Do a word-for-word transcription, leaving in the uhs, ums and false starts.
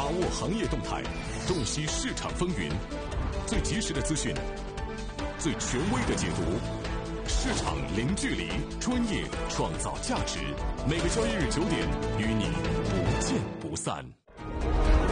握行业动态，洞悉市场风云，最及时的资讯，最权威的解读。市场零距离，专业创造价值。每个交易日九点，与你不见不散。